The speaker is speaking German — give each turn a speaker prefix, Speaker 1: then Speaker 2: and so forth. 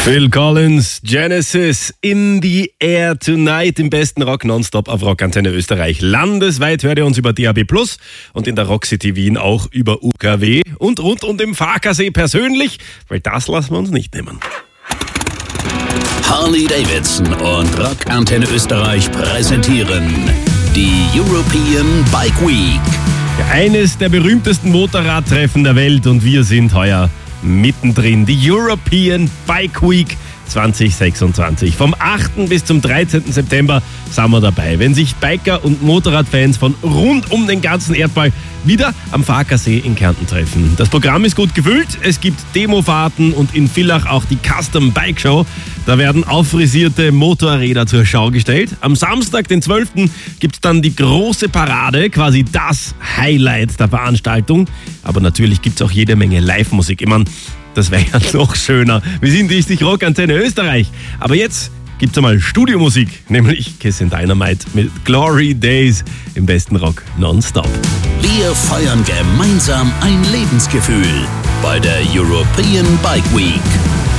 Speaker 1: Phil Collins, Genesis, In the Air Tonight, im besten Rock nonstop auf Rockantenne Österreich. Landesweit hört ihr uns über DAB+ und in der Rock City Wien auch über UKW und rund um den Farkasee persönlich, weil das lassen wir uns nicht nehmen.
Speaker 2: Harley-Davidson und Rockantenne Österreich präsentieren die European Bike Week.
Speaker 1: Ja, eines der berühmtesten Motorradtreffen der Welt und wir sind heuer mittendrin. Die European Bike Week 2026. Vom 8. bis zum 13. September sind wir dabei. Wenn sich Biker und Motorradfans von rund um den ganzen Erdball wieder am Farkasee in Kärnten treffen. Das Programm ist gut gefüllt. Es gibt Demofahrten und in Villach auch die Custom Bike Show. Da werden auffrisierte Motorräder zur Schau gestellt. Am Samstag, den 12. gibt es dann die große Parade, quasi das Highlight der Veranstaltung. Aber natürlich gibt es auch jede Menge Live-Musik. Ich meine, das wäre ja noch schöner. Wir sind richtig Rockantenne Österreich. Aber jetzt gibt's einmal Studiomusik, nämlich Kiss and Dynamite mit Glory Days im besten Rock nonstop.
Speaker 2: Wir feiern gemeinsam ein Lebensgefühl bei der European Bike Week.